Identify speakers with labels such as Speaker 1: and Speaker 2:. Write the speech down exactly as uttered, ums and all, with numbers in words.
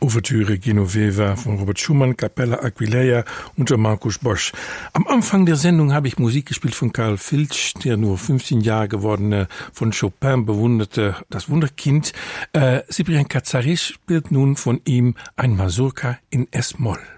Speaker 1: Ouvertüre Genoveva von Robert Schumann, Capella Aquileia unter Markus Bosch. Am Anfang der Sendung habe ich Musik gespielt von Karl Filtsch, der nur fünfzehn Jahre gewordene, von Chopin bewunderte, das Wunderkind. Äh, Cyprien Katsaris spielt nun von ihm ein Mazurka in S-Moll.